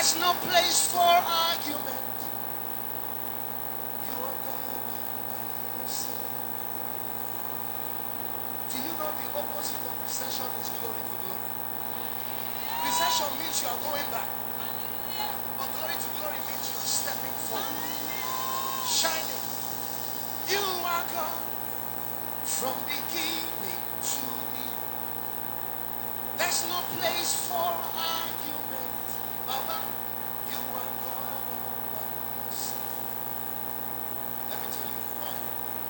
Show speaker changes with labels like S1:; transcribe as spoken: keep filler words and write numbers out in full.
S1: There's no place for argument. You are God by yourself. Do you know the opposite of recession is glory to glory? Recession means you are going back. But glory to glory means you are stepping forward. Shining. You are God from beginning to the end. There's no place for argument. Baba.